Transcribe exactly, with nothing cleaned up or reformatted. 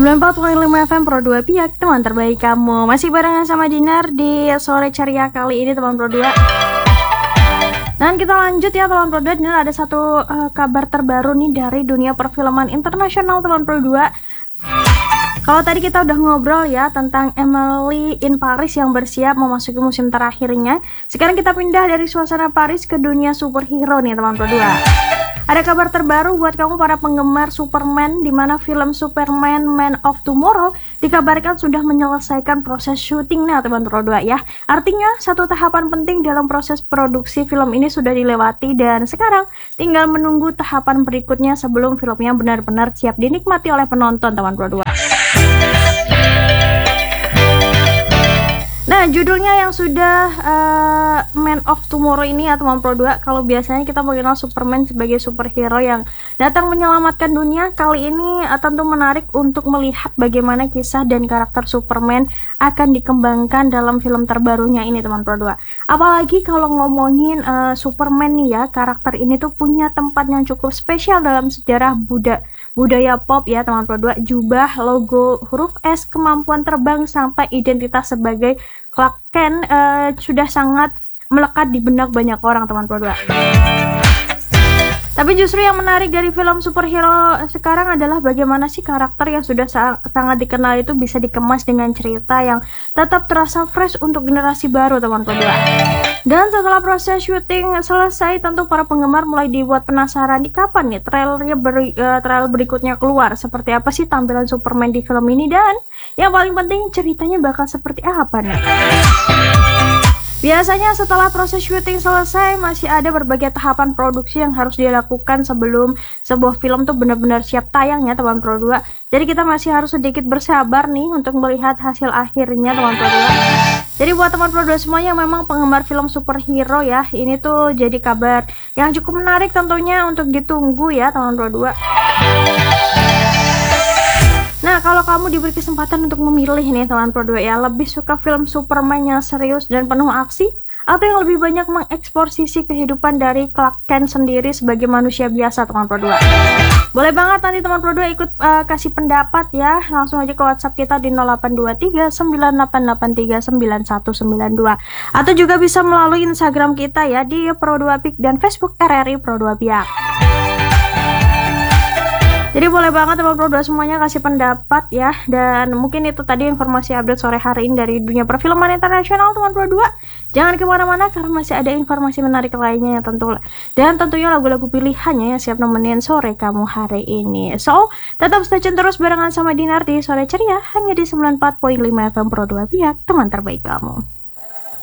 sembilan puluh empat koma lima F M Pro dua Pihak, teman terbaik kamu. Masih barengan sama Dinar di sore ceria kali ini teman Pro dua. Dan kita lanjut ya teman Pro dua. Dinar ada satu uh, kabar terbaru nih dari dunia perfilman internasional teman Pro dua. Kalau tadi kita udah ngobrol ya tentang Emily in Paris yang bersiap memasuki musim terakhirnya. Sekarang kita pindah dari suasana Paris ke dunia superhero nih teman Pro dua. Ada kabar terbaru buat kamu para penggemar Superman, di mana film Superman Man of Tomorrow dikabarkan sudah menyelesaikan proses syutingnya teman Pro dua ya. Artinya satu tahapan penting dalam proses produksi film ini sudah dilewati dan sekarang tinggal menunggu tahapan berikutnya sebelum filmnya benar-benar siap dinikmati oleh penonton teman Pro dua. Nah, judulnya yang sudah uh, Man of Tomorrow ini ya teman Pro dua. Kalau biasanya kita mengenal Superman sebagai superhero yang datang menyelamatkan dunia, kali ini uh, tentu menarik untuk melihat bagaimana kisah dan karakter Superman akan dikembangkan dalam film terbarunya ini teman Pro dua. Apalagi kalau ngomongin uh, Superman nih ya, karakter ini tuh punya tempat yang cukup spesial dalam sejarah Buddha budaya pop ya teman Pro dua. Jubah, logo, huruf S, kemampuan terbang sampai identitas sebagai Clark Kent uh, sudah sangat melekat di benak banyak orang teman Pro dua. Tapi justru yang menarik dari film superhero sekarang adalah bagaimana sih karakter yang sudah sa sangat dikenal itu bisa dikemas dengan cerita yang tetap terasa fresh untuk generasi baru teman Pro dua. Dan setelah proses syuting selesai, tentu para penggemar mulai dibuat penasaran di kapan nih trailernya beri, uh, trailer berikutnya keluar. Seperti apa sih tampilan Superman di film ini, dan yang paling penting ceritanya bakal seperti apa nih. Biasanya setelah proses syuting selesai masih ada berbagai tahapan produksi yang harus dilakukan sebelum sebuah film tuh benar-benar siap tayang ya teman Pro dua. Jadi kita masih harus sedikit bersabar nih untuk melihat hasil akhirnya teman Pro dua. Jadi buat teman Pro dua semuanya yang memang penggemar film superhero ya, ini tuh jadi kabar yang cukup menarik tentunya untuk ditunggu ya teman Pro dua. Nah, kalau kamu diberi kesempatan untuk memilih nih teman Pro dua ya, lebih suka film Superman yang serius dan penuh aksi, atau yang lebih banyak mengeksplor sisi kehidupan dari Clark Kent sendiri sebagai manusia biasa teman Pro dua? Boleh banget nanti teman Pro dua ikut uh, kasih pendapat ya, langsung aja ke WhatsApp kita di nol delapan dua tiga sembilan delapan delapan tiga sembilan satu sembilan dua, atau juga bisa melalui Instagram kita ya di Pro dua Pik dan Facebook R R I Pro dua Pihak. Jadi boleh banget teman Pro dua semuanya kasih pendapat ya. Dan mungkin itu tadi informasi update sore hari ini dari dunia perfilman internasional teman Pro dua. Jangan kemana-mana karena masih ada informasi menarik lainnya yang tentu. Dan tentunya lagu-lagu pilihannya yang siap nemenin sore kamu hari ini. So, tetap stay tune terus barengan sama Dinar di sore ceria hanya di sembilan puluh empat koma lima F M Pro dua Pihak, teman terbaik kamu.